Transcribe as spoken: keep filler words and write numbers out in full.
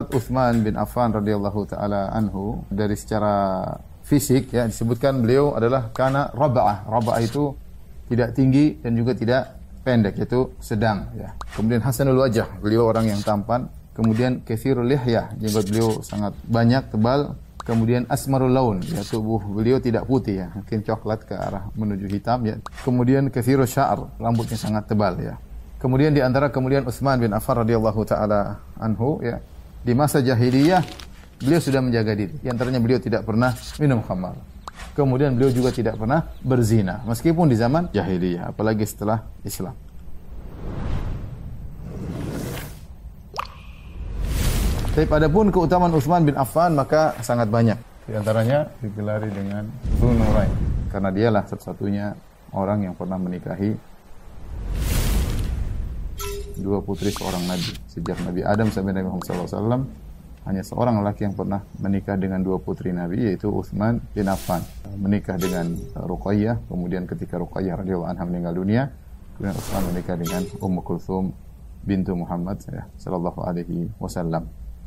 Utsman bin Affan radhiyallahu taala anhu dari secara fisik ya disebutkan beliau adalah kana raba'ah. Raba'ah itu tidak tinggi dan juga tidak pendek, yaitu sedang ya. Kemudian hasanul wajah, beliau orang yang tampan. Kemudian katsirul lihyah, jenggot beliau sangat banyak, tebal. Kemudian asmarul laun, ya tubuh beliau tidak putih ya, mungkin coklat ke arah menuju hitam ya. Kemudian katsirus sya'r, rambutnya sangat tebal ya. Kemudian di antara kemuliaan Utsman bin Affan radhiyallahu taala anhu ya, di masa jahiliyah beliau sudah menjaga diri. Di antaranya beliau tidak pernah minum khamar. Kemudian beliau juga tidak pernah berzina meskipun di zaman jahiliyah, apalagi setelah Islam. Tapi adapun keutamaan Utsman bin Affan maka sangat banyak. Di antaranya digelari dengan Dzunurain karena dialah satu-satunya orang yang pernah menikahi dua putri seorang nabi. Sejak Nabi Adam sampai Nabi Muhammad sallallahu alaihi wasallam hanya seorang lelaki yang pernah menikah dengan dua putri Nabi, yaitu Utsman bin Affan. Menikah dengan Ruqayyah, kemudian ketika Ruqayyah radhiyallahu anha meninggal dunia, kemudian Utsman menikah dengan Ummu Kulthum bintu Muhammad ya, sallallahu alaihi wasallam.